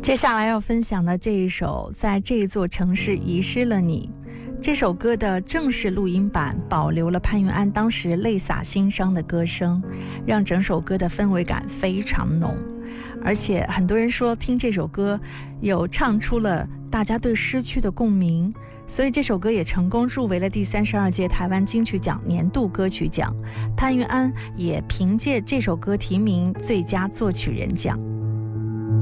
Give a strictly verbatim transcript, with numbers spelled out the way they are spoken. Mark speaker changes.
Speaker 1: 接下来要分享的这一首《在这座城市遗失了你》，这首歌的正式录音版保留了潘云安当时泪洒心伤的歌声，让整首歌的氛围感非常浓。而且很多人说听这首歌有唱出了大家对失去的共鸣，所以这首歌也成功入围了第三十二届台湾金曲奖年度歌曲奖，潘云安也凭借这首歌提名最佳作曲人奖。